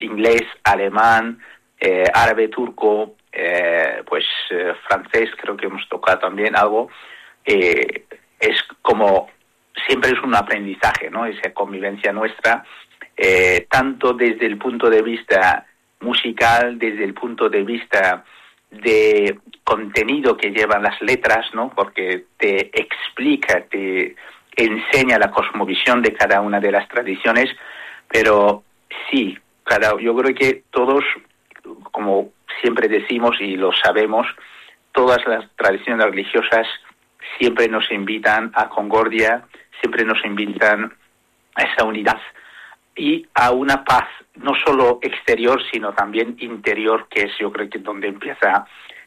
inglés, alemán, árabe, turco, francés, creo que hemos tocado también algo. Es como, siempre es un aprendizaje, ¿no? Esa convivencia nuestra, tanto desde el punto de vista musical, desde el punto de vista de contenido que llevan las letras, ¿no? Porque te explica, te enseña la cosmovisión de cada una de las tradiciones, pero sí, yo creo que todos, como siempre decimos y lo sabemos, todas las tradiciones religiosas siempre nos invitan a concordia, siempre nos invitan a esa unidad y a una paz, no solo exterior, sino también interior, que es, yo creo que donde empieza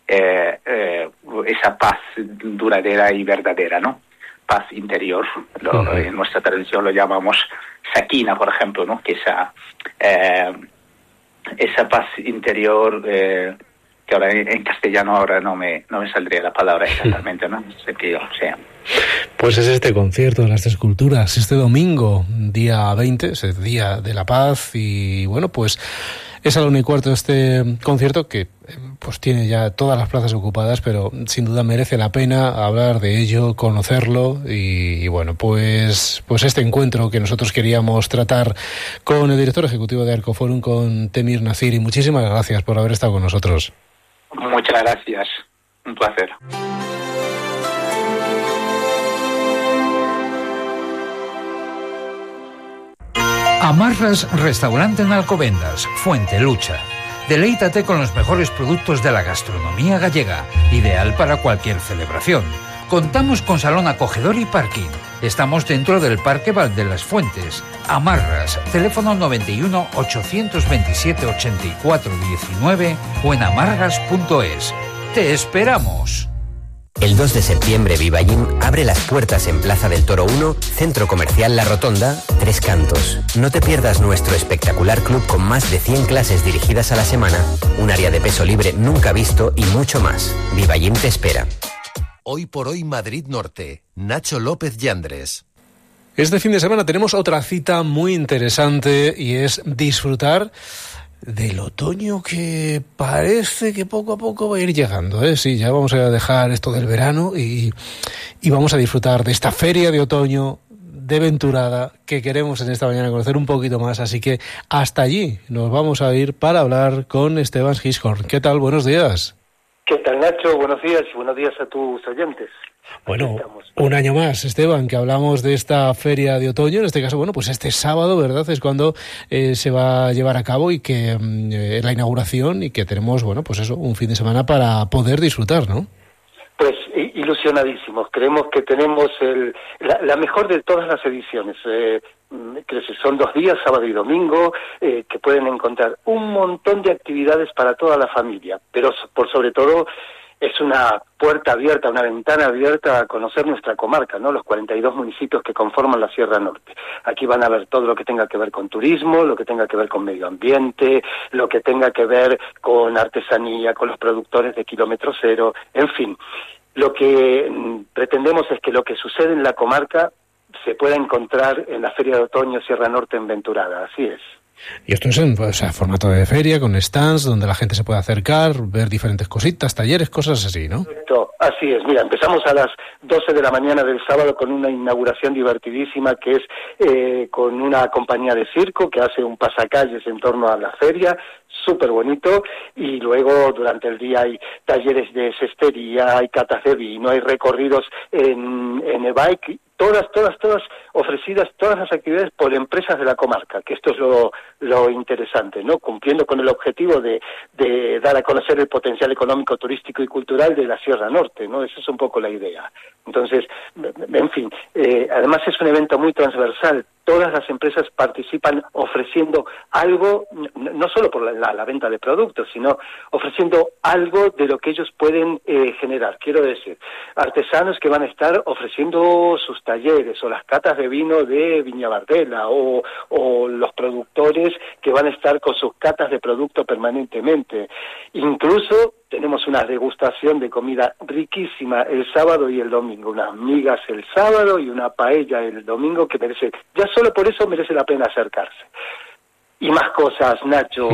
esa paz duradera y verdadera, ¿no? Paz interior. En nuestra tradición lo llamamos sakina, por ejemplo, ¿no? Que esa paz interior, que ahora en castellano ahora no me saldría la palabra exactamente, ¿no? Sentido, o sea. Pues es este concierto de las Tres Culturas, este domingo, día 20, es el Día de la Paz, y bueno, pues es a la 1:15 este concierto que pues tiene ya todas las plazas ocupadas, pero sin duda merece la pena hablar de ello, conocerlo y bueno, pues este encuentro que nosotros queríamos tratar con el director ejecutivo de Arcoforum, con Temir Nasiri. Muchísimas gracias por haber estado con nosotros. Muchas gracias, un placer. Amarras Restaurante en Alcobendas, Fuente Lucha. Deleítate con los mejores productos de la gastronomía gallega, ideal para cualquier celebración. Contamos con salón acogedor y parking. Estamos dentro del Parque Val de las Fuentes. Amarras, teléfono 91 827 84 19 o en amarras.es. ¡Te esperamos! El 2 de septiembre Vivallín abre las puertas en Plaza del Toro 1, Centro Comercial La Rotonda, Tres Cantos. No te pierdas nuestro espectacular club con más de 100 clases dirigidas a la semana, un área de peso libre nunca visto y mucho más. Vivallín te espera. Hoy por hoy Madrid Norte, Nacho López Yandres. Este fin de semana tenemos otra cita muy interesante y es disfrutar del otoño, que parece que poco a poco va a ir llegando, ¿eh? Sí, ya vamos a dejar esto del verano y vamos a disfrutar de esta feria de otoño de Venturada que queremos en esta mañana conocer un poquito más, así que hasta allí nos vamos a ir para hablar con Esteban Gijón. ¿Qué tal? Buenos días. ¿Qué tal, Nacho? Buenos días y buenos días a tus oyentes. Bueno, un año más, Esteban, que hablamos de esta feria de otoño. En este caso, bueno, pues este sábado, ¿verdad?, es cuando se va a llevar a cabo y que la inauguración, y que tenemos, bueno, pues eso, un fin de semana para poder disfrutar, ¿no? Pues ilusionadísimos. Creemos que tenemos la mejor de todas las ediciones. Son 2 días, sábado y domingo, que pueden encontrar un montón de actividades para toda la familia, pero por sobre todo es una puerta abierta, una ventana abierta a conocer nuestra comarca, ¿no? Los 42 municipios que conforman la Sierra Norte. Aquí van a ver todo lo que tenga que ver con turismo, lo que tenga que ver con medio ambiente, lo que tenga que ver con artesanía, con los productores de kilómetro cero, en fin. Lo que pretendemos es que lo que sucede en la comarca se pueda encontrar en la Feria de Otoño Sierra Norte en Venturada, así es. Y esto es en formato de feria, con stands, donde la gente se puede acercar, ver diferentes cositas, talleres, cosas así, ¿no? Correcto, así es. Mira, empezamos a las 12 de la mañana del sábado con una inauguración divertidísima que es con una compañía de circo que hace un pasacalles en torno a la feria, súper bonito, y luego durante el día hay talleres de cestería, hay catas de vino, hay recorridos en e-bike, todas ofrecidas, todas las actividades por empresas de la comarca, que esto es lo interesante, ¿no? Cumpliendo con el objetivo de dar a conocer el potencial económico, turístico y cultural de la Sierra Norte, ¿no? Esa es un poco la idea. Entonces, en fin, además es un evento muy transversal. Todas las empresas participan ofreciendo algo, no solo por la venta de productos, sino ofreciendo algo de lo que ellos pueden generar. Quiero decir, artesanos que van a estar ofreciendo sus talleres, o las catas de vino de Viñabardela, o los productores que van a estar con sus catas de producto permanentemente. Incluso tenemos una degustación de comida riquísima el sábado y el domingo, unas migas el sábado y una paella el domingo, que merece, ya solo por eso merece la pena acercarse. y más cosas, Nacho.